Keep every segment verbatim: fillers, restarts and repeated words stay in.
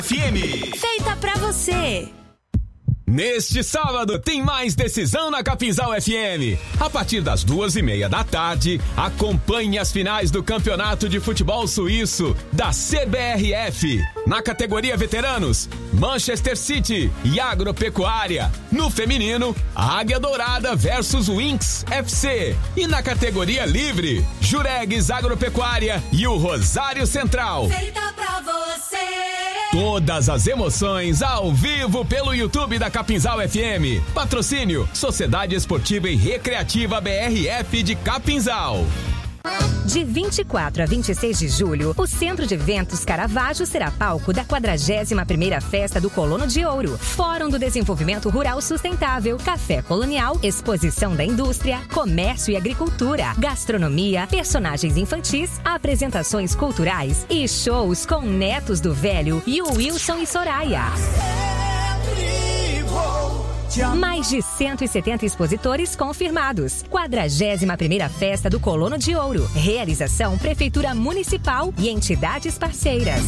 F M. Feita pra você. Neste sábado tem mais decisão na Capinzal F M. A partir das duas e meia da tarde, acompanhe as finais do Campeonato de Futebol Suíço da C B R F. Na categoria veteranos, Manchester City e Agropecuária. No feminino, Águia Dourada versus Winx F C. E na categoria livre, Juregues Agropecuária e o Rosário Central. Feita pra você. Todas as emoções ao vivo pelo YouTube da Capinzal F M. Patrocínio Sociedade Esportiva e Recreativa B R F de Capinzal. De vinte e quatro a vinte e seis de julho, o Centro de Eventos Caravaggio será palco da quadragésima primeira Festa do Colono de Ouro, Fórum do Desenvolvimento Rural Sustentável, Café Colonial, Exposição da Indústria, Comércio e Agricultura, Gastronomia, personagens infantis, apresentações culturais e shows com Netos do Velho e o Wilson e Soraya. Mais de cento e setenta expositores confirmados. quadragésima primeira Festa do Colono de Ouro. Realização Prefeitura Municipal e entidades parceiras.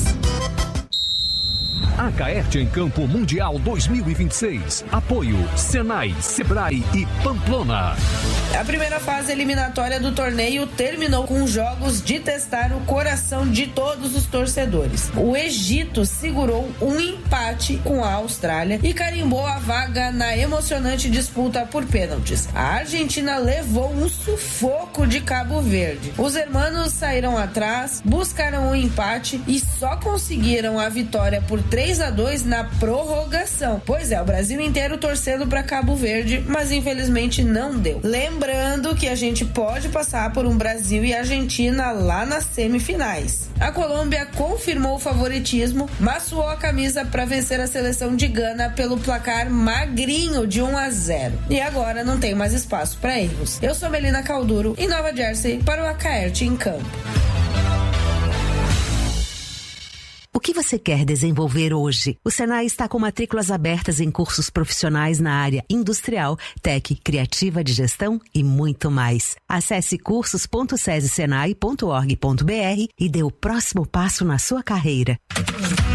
A Caerte em Campo Mundial dois mil e vinte e seis. Apoio Senai, Sebrae e Pamplona. A primeira fase eliminatória do torneio terminou com jogos de testar o coração de todos os torcedores. O Egito segurou um empate com a Austrália e carimbou a vaga na emocionante disputa por pênaltis. A Argentina levou um sufoco de Cabo Verde. Os hermanos saíram atrás, buscaram o empate e só conseguiram a vitória por três a dois na prorrogação. Pois é, o Brasil inteiro torcendo para Cabo Verde, mas infelizmente não deu. Lembrando que a gente pode passar por um Brasil e Argentina lá nas semifinais. A Colômbia confirmou o favoritismo, mas suou a camisa para vencer a seleção de Gana pelo placar magrinho de um a zero. E agora não tem mais espaço para erros. Eu sou Melina Calduro, em Nova Jersey, para o Acaerte em Campo. O que você quer desenvolver hoje? O Senai está com matrículas abertas em cursos profissionais na área industrial, tech, criativa de gestão e muito mais. Acesse cursos ponto sesi senai ponto org ponto br e dê o próximo passo na sua carreira.